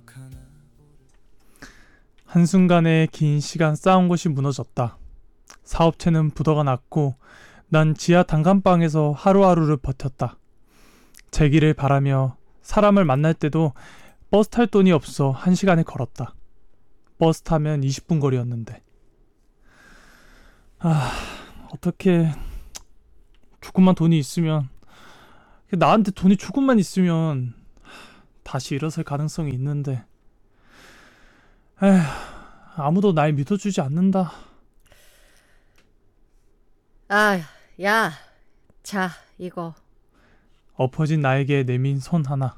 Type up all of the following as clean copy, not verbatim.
한순간에 긴 시간 쌓은 곳이 무너졌다. 사업체는 부도가 났고 난 지하 단칸방에서 하루하루를 버텼다. 재기를 바라며 사람을 만날 때도 버스 탈 돈이 없어 1시간을 걸었다. 버스 타면 20분 거리였는데. 어떻게 조금만 돈이 있으면, 나한테 돈이 조금만 있으면 다시 일어설 가능성이 있는데, 아무도 날 믿어주지 않는다. 야, 자, 이거. 엎어진 나에게 내민 손 하나.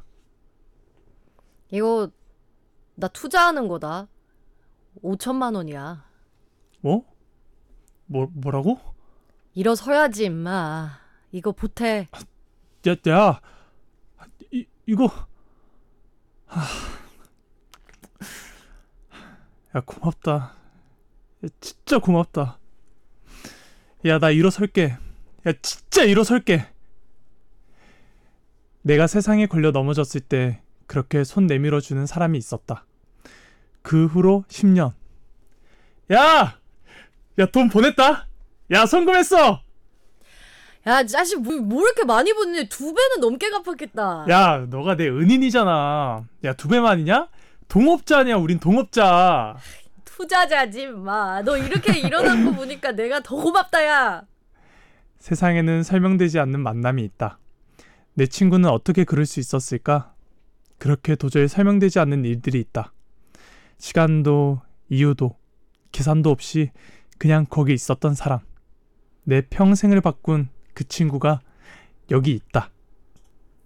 이거 나 투자하는 거다. 5천만 원이야. 뭐? 뭐라고? 일어서야지, 임마. 이거 보태. 야, 이거. 야, 고맙다. 야, 진짜 고맙다. 야, 나 일어설게. 야, 진짜 일어설게. 내가 세상에 걸려 넘어졌을 때 그렇게 손 내밀어주는 사람이 있었다. 그 후로 10년. 야, 돈 보냈다. 야, 송금했어. 야, 자식, 뭐 이렇게 많이 보냈니? 2배는 넘게 갚았겠다. 야, 너가 내 은인이잖아. 야, 2배만이냐? 동업자냐? 우린 동업자. 투자자지, 임마. 너 이렇게 일어난 거 보니까 내가 더 고맙다, 야. 세상에는 설명되지 않는 만남이 있다. 내 친구는 어떻게 그럴 수 있었을까? 그렇게 도저히 설명되지 않는 일들이 있다. 시간도 이유도 계산도 없이 그냥 거기 있었던 사람. 내 평생을 바꾼 그 친구가 여기 있다.